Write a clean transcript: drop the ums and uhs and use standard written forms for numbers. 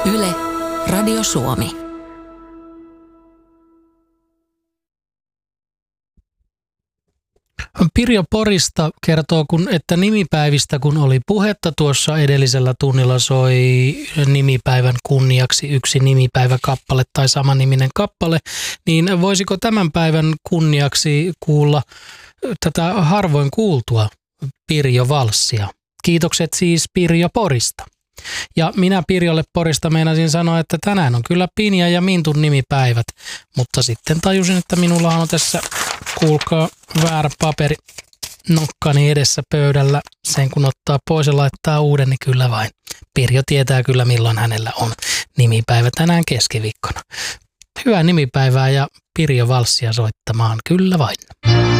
Yle, Radio Suomi. Pirjo Porista kertoo, että nimipäivistä kun oli puhetta tuossa edellisellä tunnilla soi nimipäivän kunniaksi yksi nimipäiväkappale tai samaniminen kappale, niin voisiko tämän päivän kunniaksi kuulla tätä harvoin kuultua Pirjo-valssia? Kiitokset siis Pirjo Porista. Ja minä Pirjolle Porista meinasin sanoa, että tänään on kyllä Pinja ja Mintun nimipäivät, mutta sitten tajusin, että minulla on tässä, kuulkaa, väärä paperi nokkani edessä pöydällä. Sen kun ottaa pois ja laittaa uuden, niin kyllä vain. Pirjo tietää kyllä milloin hänellä on nimipäivä tänään keskiviikkona. Hyvää nimipäivää ja Pirjo-valssia soittamaan, kyllä vain.